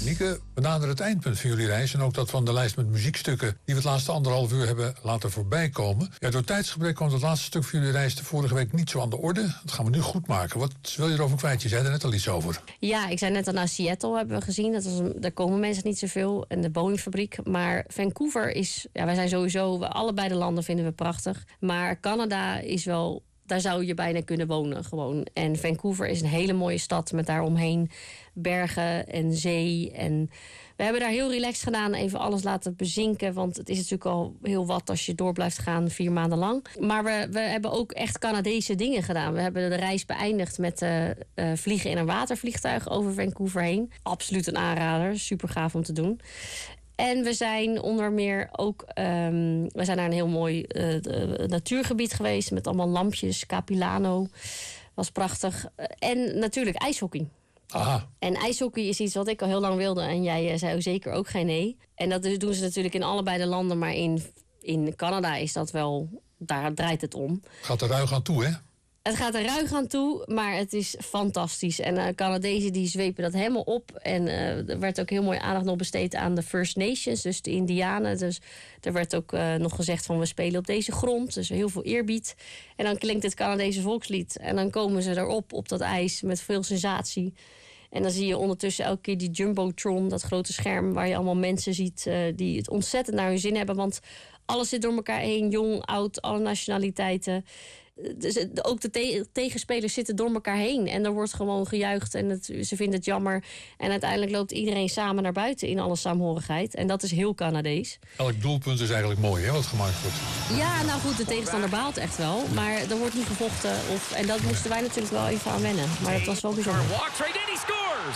Lieke, we naderen het eindpunt van jullie reis en ook dat van de lijst met muziekstukken die we het laatste 1,5 uur hebben laten voorbij komen. Ja, door tijdsgebrek kwam het laatste stuk van jullie reis de vorige week niet zo aan de orde. Dat gaan we nu goed maken. Wat wil je erover kwijt? Je zei er net al iets over. Ja, ik zei net al, Seattle hebben we gezien. Daar komen mensen niet zoveel. En de Boeing-fabriek. Maar Vancouver is... Ja, wij zijn sowieso... Allebei de landen vinden we prachtig. Maar Canada is wel... Daar zou je bijna kunnen wonen gewoon. En Vancouver is een hele mooie stad met daaromheen bergen en zee. En we hebben daar heel relaxed gedaan. Even alles laten bezinken. Want het is natuurlijk al heel wat als je door blijft gaan 4 maanden lang. Maar we hebben ook echt Canadese dingen gedaan. We hebben de reis beëindigd met vliegen in een watervliegtuig over Vancouver heen. Absoluut een aanrader. Super gaaf om te doen. En we zijn onder meer ook... we zijn naar een heel mooi natuurgebied geweest... met allemaal lampjes, Capilano. Was prachtig. En natuurlijk ijshockey. Aha. En ijshockey is iets wat ik al heel lang wilde. En jij zei zeker ook geen nee. En dat doen ze natuurlijk in allebei de landen. Maar in Canada is dat wel... Daar draait het om. Gaat er ruig aan toe, hè? Het gaat er ruig aan toe, maar het is fantastisch. En Canadezen die zwepen dat helemaal op. En er werd ook heel mooi aandacht nog besteed aan de First Nations, dus de Indianen. Dus er werd ook nog gezegd van we spelen op deze grond. Dus heel veel eerbied. En dan klinkt het Canadese volkslied. En dan komen ze erop, op dat ijs, met veel sensatie. En dan zie je ondertussen elke keer die Jumbotron, dat grote scherm... waar je allemaal mensen ziet die het ontzettend naar hun zin hebben. Want alles zit door elkaar heen, jong, oud, alle nationaliteiten. Dus ook de tegenspelers zitten door elkaar heen. En er wordt gewoon gejuicht en ze vinden het jammer. En uiteindelijk loopt iedereen samen naar buiten in alle saamhorigheid. En dat is heel Canadees. Elk doelpunt is eigenlijk mooi, hè, wat gemaakt wordt. Ja, nou goed, de tegenstander baalt echt wel. Maar er wordt niet gevochten. En dat moesten wij natuurlijk wel even aan wennen. Maar dat was wel bijzonder. Walks right in, he scores!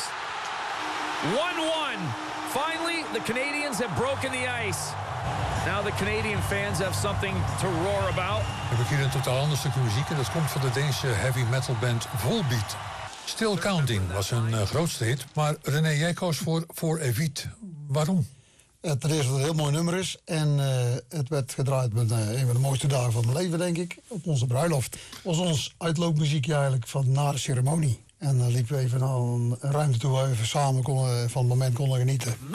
1-1. Finally, the Canadians have broken the ice. Now the Canadian fans have something to roar about. Heb ik hier een totaal ander stukje muziek en dat komt van de Deense heavy metal band Volbeat. Still Counting was hun grootste hit, maar René, jij koos voor Evite. Waarom? Ten eerste dat het een heel mooi nummer is en het werd gedraaid met een van de mooiste dagen van mijn leven, denk ik, op onze bruiloft. Het was ons uitloopmuziekje eigenlijk van na de ceremonie. En dan liepen we even naar een ruimte toe waar we even samen van het moment konden genieten.